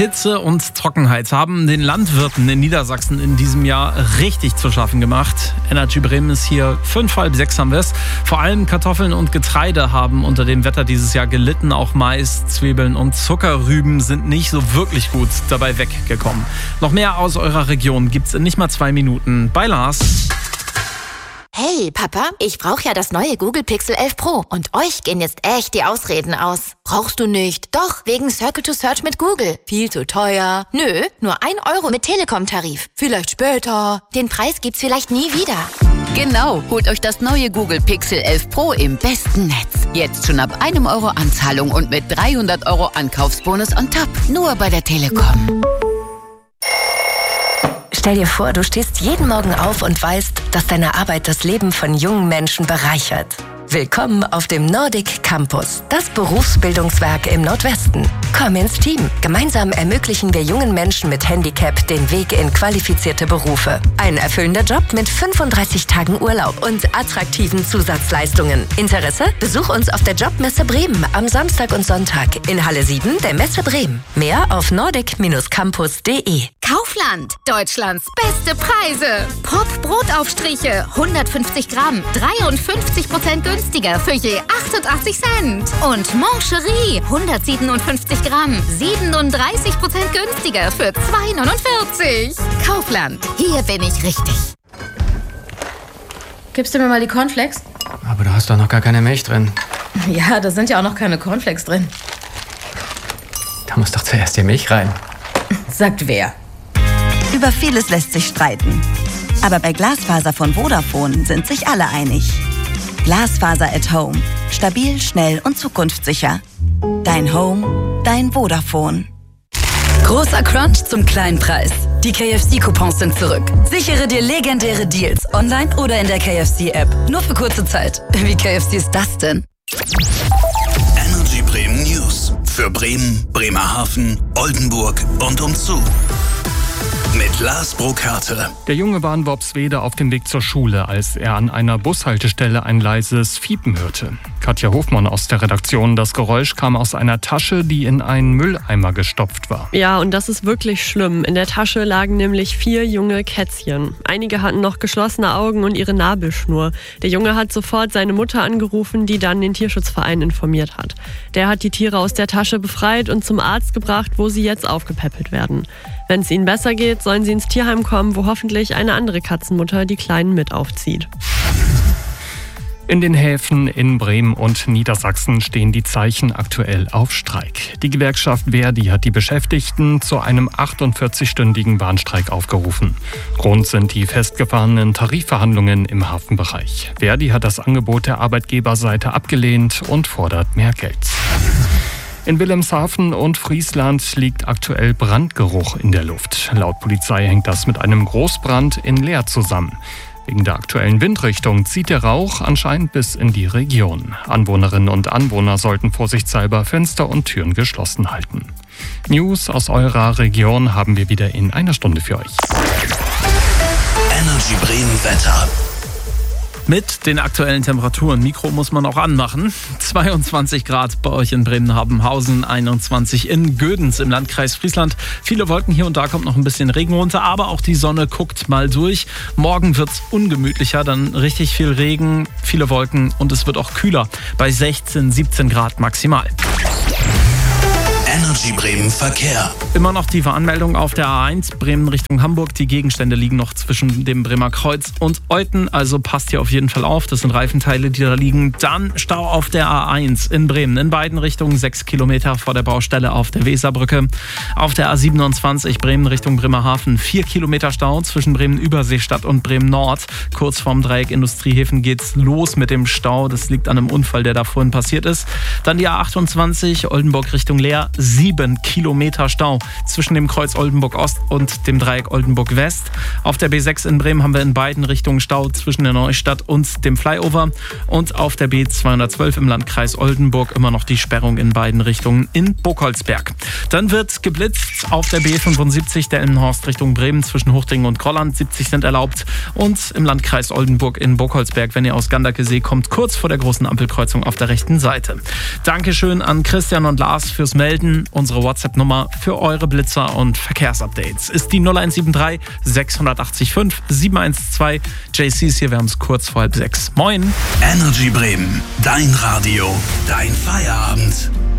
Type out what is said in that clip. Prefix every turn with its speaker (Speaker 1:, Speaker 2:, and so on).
Speaker 1: Hitze und Trockenheit haben den Landwirten in Niedersachsen in diesem Jahr richtig zu schaffen gemacht. Energy Bremen ist hier 5, halb 6 haben wir es. Vor allem Kartoffeln und Getreide haben unter dem Wetter dieses Jahr gelitten. Auch Mais, Zwiebeln und Zuckerrüben sind nicht so wirklich gut dabei weggekommen. Noch mehr aus eurer Region gibt's in nicht mal 2 Minuten bei Lars.
Speaker 2: Hey, Papa, ich brauche ja das neue Google Pixel 11 Pro. Und euch gehen jetzt echt die Ausreden aus. Brauchst du nicht? Doch, wegen Circle to Search mit Google. Viel zu teuer. Nö, nur 1 Euro mit Telekom-Tarif. Vielleicht später. Den Preis gibt's vielleicht nie wieder.
Speaker 3: Genau, holt euch das neue Google Pixel 11 Pro im besten Netz. Jetzt schon ab 1 Euro Anzahlung und mit 300 Euro Ankaufsbonus on top. Nur bei der Telekom.
Speaker 4: Stell dir vor, du stehst jeden Morgen auf und weißt, dass deine Arbeit das Leben von jungen Menschen bereichert. Willkommen auf dem Nordic Campus, das Berufsbildungswerk im Nordwesten. Komm ins Team. Gemeinsam ermöglichen wir jungen Menschen mit Handicap den Weg in qualifizierte Berufe. Ein erfüllender Job mit 35 Tagen Urlaub und attraktiven Zusatzleistungen. Interesse? Besuch uns auf der Jobmesse Bremen am Samstag und Sonntag in Halle 7 der Messe Bremen. Mehr auf nordic-campus.de.
Speaker 5: Kaufland, Deutschlands beste Preise. Pop Brotaufstriche, 150 Gramm, 53% günstiger für je 88 Cent. Und Mancherie, 157 Gramm, 37% günstiger für 2,49. Kaufland, hier bin ich richtig.
Speaker 6: Gibst du mir mal die Cornflakes?
Speaker 7: Aber da hast doch noch gar keine Milch drin.
Speaker 6: Ja, da sind ja auch noch keine Cornflakes drin.
Speaker 7: Da muss doch zuerst die Milch rein.
Speaker 6: Sagt wer?
Speaker 8: Über vieles lässt sich streiten. Aber bei Glasfaser von Vodafone sind sich alle einig. Glasfaser at Home. Stabil, schnell und zukunftssicher. Dein Home, dein Vodafone.
Speaker 9: Großer Crunch zum kleinen Preis. Die KFC-Coupons sind zurück. Sichere dir legendäre Deals online oder in der KFC-App. Nur für kurze Zeit. Wie KFC ist das denn?
Speaker 10: Energy Bremen News. Für Bremen, Bremerhaven, Oldenburg und umzu. Mit Lars Burkhardt.
Speaker 1: Der Junge war in Worpswede auf dem Weg zur Schule, als er an einer Bushaltestelle ein leises Fiepen hörte. Katja Hofmann aus der Redaktion. Das Geräusch kam aus einer Tasche, die in einen Mülleimer gestopft war.
Speaker 11: Ja, und das ist wirklich schlimm. In der Tasche lagen nämlich 4 junge Kätzchen. Einige hatten noch geschlossene Augen und ihre Nabelschnur. Der Junge hat sofort seine Mutter angerufen, die dann den Tierschutzverein informiert hat. Der hat die Tiere aus der Tasche befreit und zum Arzt gebracht, wo sie jetzt aufgepäppelt werden. Wenn es ihnen besser geht, sollen sie ins Tierheim kommen, wo hoffentlich eine andere Katzenmutter die Kleinen mit aufzieht.
Speaker 1: In den Häfen in Bremen und Niedersachsen stehen die Zeichen aktuell auf Streik. Die Gewerkschaft ver.di hat die Beschäftigten zu einem 48-stündigen Warnstreik aufgerufen. Grund sind die festgefahrenen Tarifverhandlungen im Hafenbereich. ver.di hat das Angebot der Arbeitgeberseite abgelehnt und fordert mehr Geld. In Wilhelmshaven und Friesland liegt aktuell Brandgeruch in der Luft. Laut Polizei hängt das mit einem Großbrand in Leer zusammen. Wegen der aktuellen Windrichtung zieht der Rauch anscheinend bis in die Region. Anwohnerinnen und Anwohner sollten vorsichtshalber Fenster und Türen geschlossen halten. News aus eurer Region haben wir wieder in einer Stunde für euch.
Speaker 10: Energy Bremen Wetter.
Speaker 1: Mit den aktuellen Temperaturen. Mikro muss man auch anmachen. 22 Grad bei euch in Bremen-Habenhausen, 21 in Gödens im Landkreis Friesland. Viele Wolken, hier und da kommt noch ein bisschen Regen runter, aber auch die Sonne guckt mal durch. Morgen wird's ungemütlicher, dann richtig viel Regen, viele Wolken und es wird auch kühler. Bei 16, 17 Grad maximal.
Speaker 10: Energy Bremen Verkehr.
Speaker 1: Immer noch die Warnmeldung auf der A1 Bremen Richtung Hamburg. Die Gegenstände liegen noch zwischen dem Bremer Kreuz und Euten, also passt hier auf jeden Fall auf. Das sind Reifenteile, die da liegen. Dann Stau auf der A1 in Bremen. In beiden Richtungen 6 Kilometer vor der Baustelle auf der Weserbrücke. Auf der A27 Bremen Richtung Bremerhaven 4 Kilometer Stau zwischen Bremen-Überseestadt und Bremen-Nord. Kurz vorm Dreieck Industriehäfen geht's los mit dem Stau. Das liegt an einem Unfall, der da vorhin passiert ist. Dann die A28 Oldenburg Richtung Leer. 7 Kilometer Stau zwischen dem Kreuz Oldenburg Ost und dem Dreieck Oldenburg West. Auf der B6 in Bremen haben wir in beiden Richtungen Stau zwischen der Neustadt und dem Flyover. Und auf der B212 im Landkreis Oldenburg immer noch die Sperrung in beiden Richtungen in Burgholzberg. Dann wird geblitzt auf der B75 Delmenhorst Richtung Bremen zwischen Huchtringen und Grolland. 70 sind erlaubt. Und im Landkreis Oldenburg in Burgholzberg, wenn ihr aus Gandakesee kommt, kurz vor der großen Ampelkreuzung auf der rechten Seite. Dankeschön an Christian und Lars fürs Melden. melden. Unsere WhatsApp-Nummer für eure Blitzer und Verkehrsupdates ist die 0173 680 5 712. JC ist hier, wir haben es kurz vor 5:30. Moin.
Speaker 10: Energy Bremen, dein Radio, dein Feierabend.